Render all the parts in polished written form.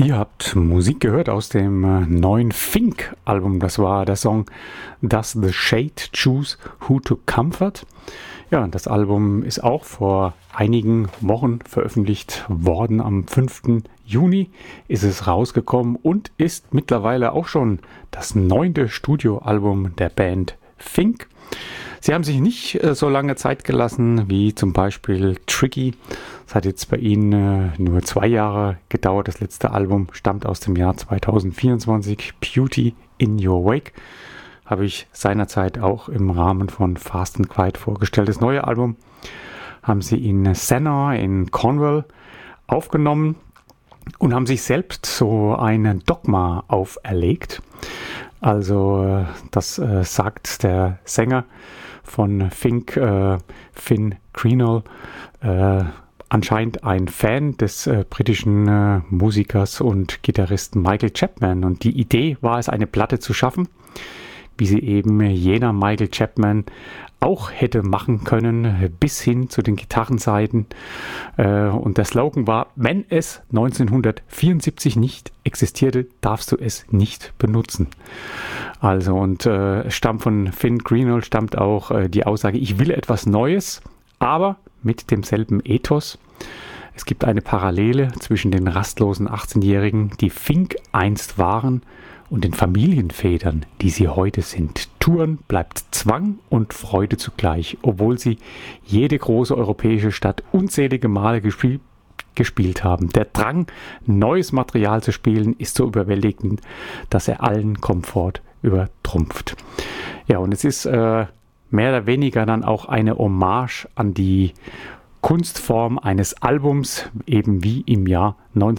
Ihr habt Musik gehört aus dem neuen Fink-Album. Das war der Song Does the Shade Choose Who to Comfort? Ja, das Album ist auch vor einigen Wochen veröffentlicht worden. Am 5. Juni ist es rausgekommen und ist mittlerweile auch schon das 9. Studioalbum der Band Fink. Sie haben sich nicht so lange Zeit gelassen wie zum Beispiel Tricky. Es hat jetzt bei ihnen nur 2 Jahre gedauert. Das letzte Album stammt aus dem Jahr 2024. Beauty in Your Wake habe ich seinerzeit auch im Rahmen von Fast and Quiet vorgestellt. Das neue Album haben sie in Senna in Cornwall aufgenommen und haben sich selbst so ein Dogma auferlegt. Also das sagt der Sänger von Fink, Finn Creenall, anscheinend ein Fan des britischen Musikers und Gitarristen Michael Chapman. Und die Idee war es, eine Platte zu schaffen, wie sie eben jener Michael Chapman auch hätte machen können, bis hin zu den Gitarrenseiten. Und der Slogan war: Wenn es 1974 nicht existierte, darfst du es nicht benutzen. Also, und stammt von Finn Creenall stammt auch die Aussage: Ich will etwas Neues, aber mit demselben Ethos. Es gibt eine Parallele zwischen den rastlosen 18-Jährigen, die Fink einst waren, und den Familienvätern, die sie heute sind. Touren bleibt Zwang und Freude zugleich, obwohl sie jede große europäische Stadt unzählige Male gespielt haben. Der Drang, neues Material zu spielen, ist so überwältigend, dass er allen Komfort übertrumpft. Ja, und es ist mehr oder weniger dann auch eine Hommage an die Kunstform eines Albums, eben wie im Jahr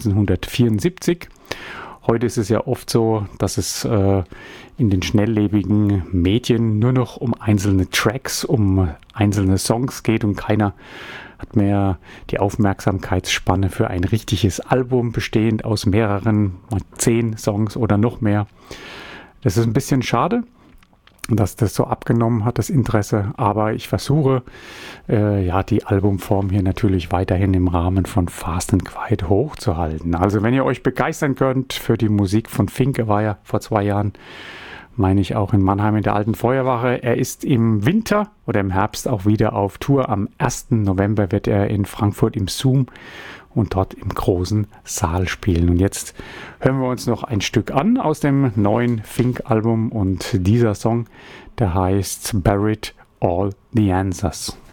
1974. Heute ist es ja oft so, dass es in den schnelllebigen Medien nur noch um einzelne Tracks, um einzelne Songs geht und keiner hat mehr die Aufmerksamkeitsspanne für ein richtiges Album bestehend aus mehreren, 10 Songs oder noch mehr. Das ist ein bisschen schade, dass das so abgenommen hat, das Interesse, aber ich versuche, die Albumform hier natürlich weiterhin im Rahmen von Fast and Quiet hochzuhalten. Also wenn ihr euch begeistern könnt für die Musik von Fink, er war ja vor 2 Jahren, meine ich, auch in Mannheim in der Alten Feuerwache. Er ist im Winter oder im Herbst auch wieder auf Tour. Am 1. November wird er in Frankfurt im Zoom und dort im großen Saal spielen. Und jetzt hören wir uns noch ein Stück an aus dem neuen Fink-Album und dieser Song, der heißt Buried All the Answers.